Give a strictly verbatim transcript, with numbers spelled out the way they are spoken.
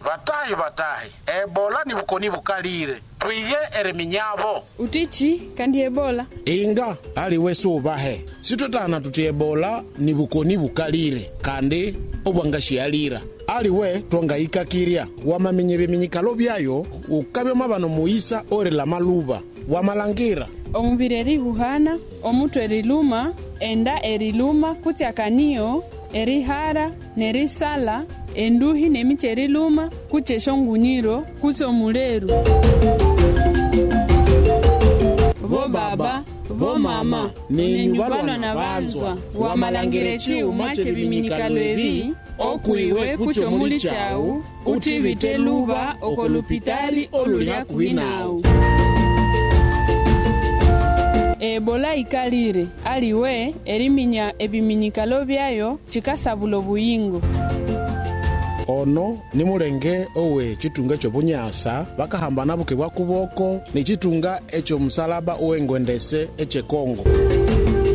Batahi batahi. Ebola ni bukoni bukalire. Tuiye ereminyabo. Utichi kandi Ebola. Inga ali wesu ubahe. Situtana tuti Ebola ni bukoni bukalire. Kandi obwangashi alira. Ali we tuanga ikakiria. Wamamenye beminyikalo byayo ukabyo mabano muisa ore la maluba. Wamalangira. Omubiri eriguhana, omutu eriluma, enda eriluma, kutya kaniyo, erihara, nerisala, enduhi nemiche eriluma, kutya shongunyiro, kutya omuleru. Bo baba, bo mama, nenyubalo na banzwa, wamalangire chi umache biminikalo ebi, okuiwe kutya omuli chau, utivite luba, okolupitali olulia kuhinau. Ebola ikalire, aliwe eriminya ebiminikalo byayo chikasabulo buyingo. Ono ni mulenge owe chitunga chobunyasa bakahambana buke bwa kuboko ni chitunga echo musalaba uwengwendese eche Kongo.